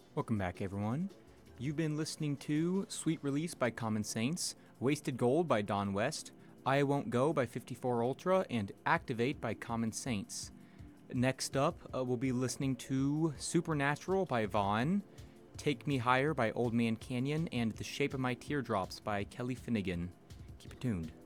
Welcome back, everyone. You've been listening to Sweet Release by Common Saints, Wasted Gold by Don West, I Won't Go by 54 Ultra, and Activate by Common Saints. Next up, we'll be listening to Supernatural by Vaughn, Take Me Higher by Old Man Canyon, and The Shape of My Teardrops by Kelly Finnegan. Keep it tuned.